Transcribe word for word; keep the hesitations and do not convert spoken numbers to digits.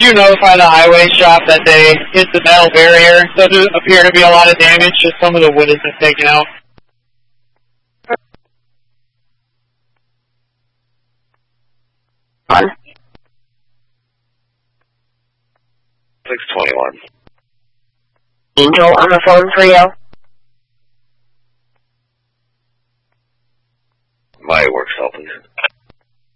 you notify the highway shop that they hit the metal barrier? Doesn't appear to be a lot of damage, just some of the wood has been taken out. On. six twenty-one. Angel on the phone for you. My works helping.